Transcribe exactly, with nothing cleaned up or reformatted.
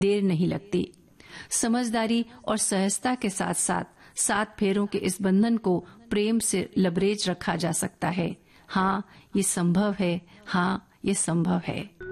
देर नहीं लगती। समझदारी और सहजता के साथ साथ सात फेरों के इस बंधन को प्रेम से लबरेज रखा जा सकता है। हाँ, ये संभव है। हाँ, ये संभव है।